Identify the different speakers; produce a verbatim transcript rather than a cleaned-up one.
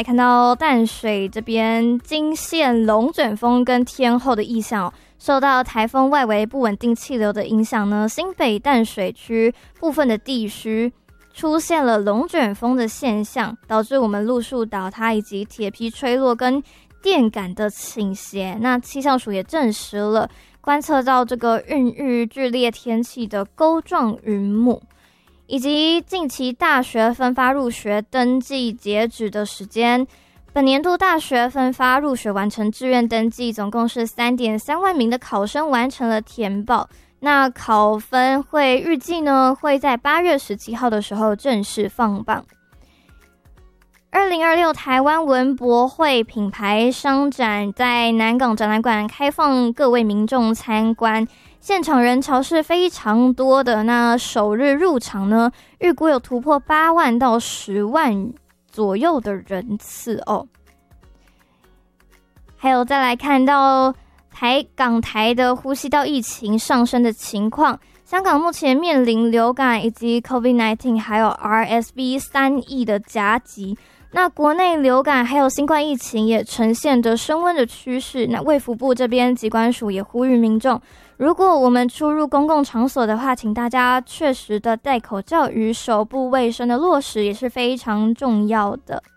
Speaker 1: 来看到淡水这边金线龙卷风跟天候的异象、哦、受到台风外围不稳定气流的影响呢，新北淡水区部分的地区出现了龙卷风的现象，导致我们路树倒塌以及铁皮吹落跟电杆的倾斜。那气象署也证实了观测到这个孕育剧烈天气的钩状云母，以及近期大学分发入学登记截止的时间。本年度大学分发入学完成志愿登记总共是 三点三万名的考生完成了填报，那考分会预计呢会在八月十七号的时候正式放榜。二零二六台湾文博会品牌商展在南港展览馆开放各位民众参观，现场人潮是非常多的，那首日入场呢预估有突破八万到十万左右的人次哦。还有再来看到台港台的呼吸道疫情上升的情况，香港目前面临流感以及 COVID 十九 还有 R S V 三 亿的夹击，那国内流感还有新冠疫情也呈现着升温的趋势。那卫福部这边疾管署也呼吁民众，如果我们出入公共场所的话，请大家确实的戴口罩与手部卫生的落实也是非常重要的。